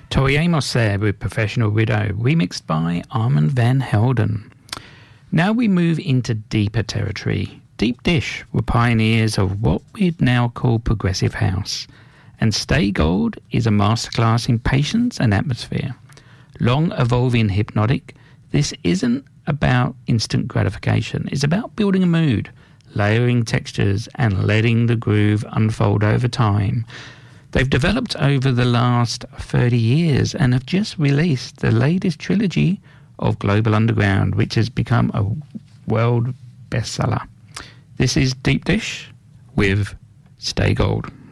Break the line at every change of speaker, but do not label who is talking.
Tori Amos there with Professional Widow, remixed by Armand Van Helden. Now we move into deeper territory. Deep Dish were pioneers of what we'd now call progressive house, and Stay Gold is a masterclass in patience and atmosphere. Long evolving hypnotic, this isn't about instant gratification. It's about building a mood, layering textures, and letting the groove unfold over time. They've developed over the last 30 years and have just released the latest trilogy of Global Underground, which has become a world bestseller. This is Deep Dish with Stay Gold.